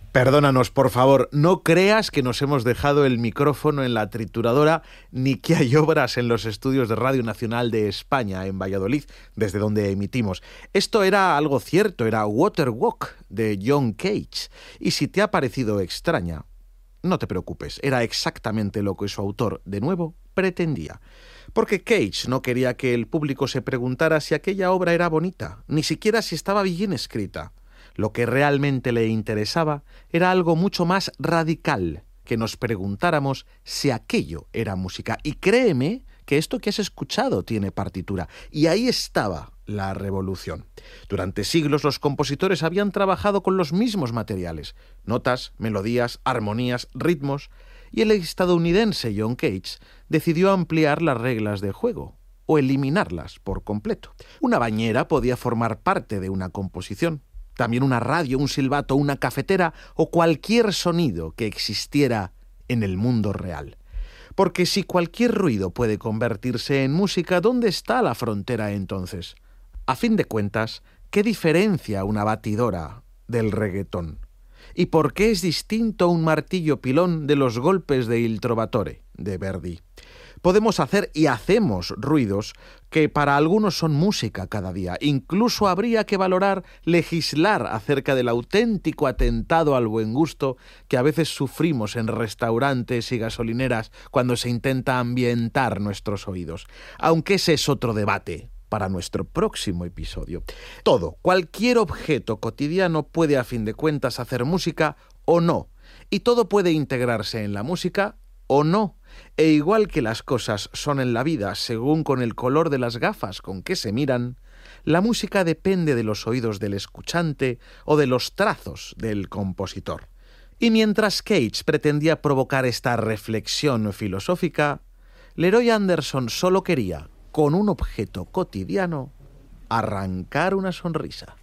Perdónanos, por favor, no creas que nos hemos dejado el micrófono en la trituradora ni que hay obras en los estudios de Radio Nacional de España, en Valladolid, desde donde emitimos. Esto era algo cierto, era Water Walk, de John Cage. Y si te ha parecido extraña, no te preocupes, era exactamente lo que su autor, de nuevo, pretendía. Porque Cage no quería que el público se preguntara si aquella obra era bonita, ni siquiera si estaba bien escrita. Lo que realmente le interesaba era algo mucho más radical, que nos preguntáramos si aquello era música. Y créeme que esto que has escuchado tiene partitura. Y ahí estaba la revolución. Durante siglos los compositores habían trabajado con los mismos materiales: notas, melodías, armonías, ritmos. Y el estadounidense John Cage decidió ampliar las reglas de juego, o eliminarlas por completo. Una bañera podía formar parte de una composición. También una radio, un silbato, una cafetera o cualquier sonido que existiera en el mundo real. Porque si cualquier ruido puede convertirse en música, ¿dónde está la frontera entonces? A fin de cuentas, ¿qué diferencia una batidora del reggaetón? ¿Y por qué es distinto un martillo pilón de los golpes de Il Trovatore, de Verdi? Podemos hacer y hacemos ruidos que para algunos son música cada día. Incluso habría que legislar acerca del auténtico atentado al buen gusto que a veces sufrimos en restaurantes y gasolineras cuando se intenta ambientar nuestros oídos. Aunque ese es otro debate para nuestro próximo episodio. Cualquier objeto cotidiano puede a fin de cuentas hacer música o no. Y todo puede integrarse en la música o no. E igual que las cosas son en la vida según con el color de las gafas con que se miran, la música depende de los oídos del escuchante o de los trazos del compositor. Y mientras Cage pretendía provocar esta reflexión filosófica, Leroy Anderson solo quería, con un objeto cotidiano, arrancar una sonrisa.